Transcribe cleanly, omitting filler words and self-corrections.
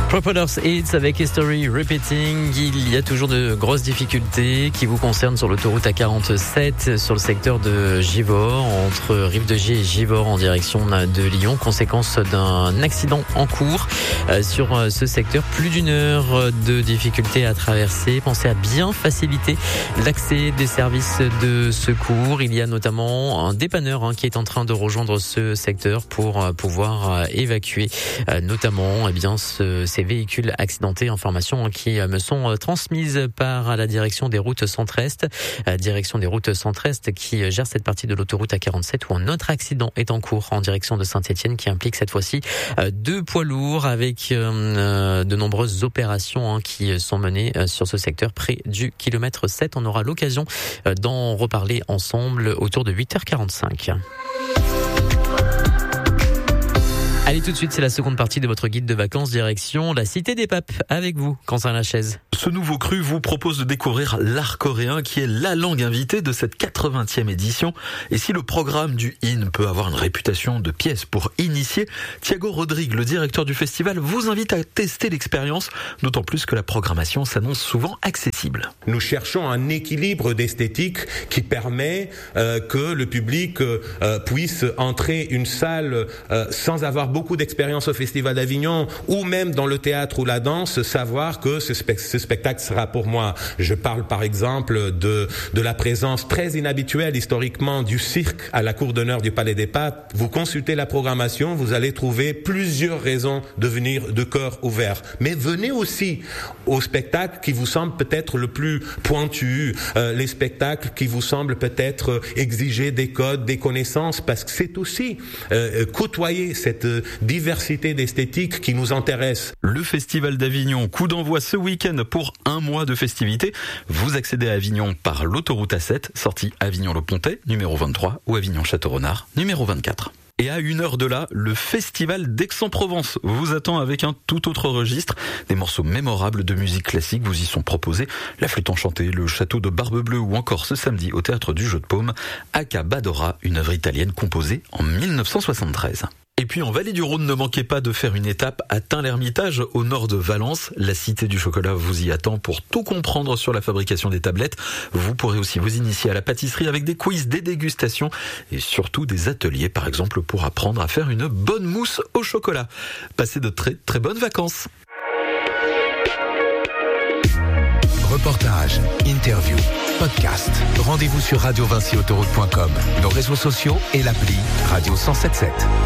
Propodos Hits avec History Repeating. Il y a toujours de grosses difficultés qui vous concernent sur l'autoroute A47 sur le secteur de Givors, entre Rive-de-Gier et Givors en direction de Lyon. Conséquence d'un accident en cours sur ce secteur. Plus d'une heure de difficultés à traverser. Pensez à bien faciliter l'accès des services de secours. Il y a notamment un dépanneur qui est en train de rejoindre ce secteur pour pouvoir évacuer notamment ces véhicules accidentés. Informations qui me sont transmises par la direction des routes centre-est. Direction des routes centre-est qui gère cette partie de l'autoroute A47 où un autre accident est en cours en direction de Saint-Étienne qui implique cette fois-ci 2 poids lourds avec de nombreuses opérations qui sont menées sur ce secteur près du kilomètre 7. On aura l'occasion d'en reparler ensemble autour de 8h45. Allez, tout de suite, c'est la seconde partie de votre guide de vacances direction la Cité des Papes avec vous, Quentin Lachaise. Ce nouveau cru vous propose de découvrir l'art coréen qui est la langue invitée de cette 80e édition. Et si le programme du IN peut avoir une réputation de pièce pour initier, Thiago Rodrigue, le directeur du festival, vous invite à tester l'expérience, d'autant plus que la programmation s'annonce souvent accessible. Nous cherchons un équilibre d'esthétique qui permet que le public puisse entrer une salle sans avoir beaucoup d'expérience au Festival d'Avignon ou même dans le théâtre ou la danse, savoir que ce spectacle sera pour moi. Je parle par exemple de la présence très inhabituelle historiquement du cirque à la cour d'honneur du Palais des Papes. Vous consultez la programmation, vous allez trouver plusieurs raisons de venir de cœur ouvert. Mais venez aussi au spectacle qui vous semble peut-être le plus pointu, les spectacles qui vous semblent peut-être exiger des codes, des connaissances, parce que c'est aussi côtoyer cette diversité d'esthétique qui nous intéresse. Le Festival d'Avignon, coup d'envoi ce week-end pour un mois de festivités. Vous accédez à Avignon par l'autoroute A7, sortie Avignon-le-Pontet, numéro 23, ou Avignon-Château-Renard, numéro 24. Et à 1 heure de là, le Festival d'Aix-en-Provence vous attend avec un tout autre registre. Des morceaux mémorables de musique classique vous y sont proposés. La flûte enchantée, le château de Barbe-Bleue ou encore ce samedi au théâtre du Jeu de Paume, Accabadora, une œuvre italienne composée en 1973. Et puis en Vallée du Rhône, ne manquez pas de faire une étape à Tain-l'Hermitage, au nord de Valence. La Cité du Chocolat vous y attend pour tout comprendre sur la fabrication des tablettes. Vous pourrez aussi vous initier à la pâtisserie avec des quiz, des dégustations et surtout des ateliers, par exemple pour apprendre à faire une bonne mousse au chocolat. Passez de très très bonnes vacances. Reportages, interviews, podcasts. Rendez-vous sur radiovinciautoroute.com, nos réseaux sociaux et l'appli Radio 107.7.